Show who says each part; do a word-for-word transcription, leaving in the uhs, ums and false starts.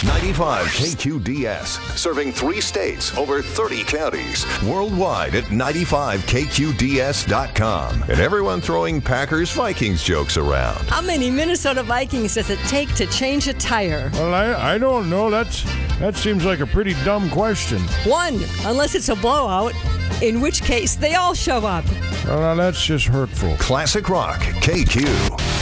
Speaker 1: ninety-five K Q D S, serving three states, over thirty counties, worldwide at ninety-five K Q D S dot com. And everyone throwing Packers Vikings jokes around.
Speaker 2: How many Minnesota Vikings does it take to change a tire?
Speaker 3: Well, I, I don't know. That's that seems like a pretty dumb question.
Speaker 2: One, unless it's a blowout, in which case they all show up.
Speaker 3: Well, now that's just hurtful.
Speaker 1: Classic Rock K Q.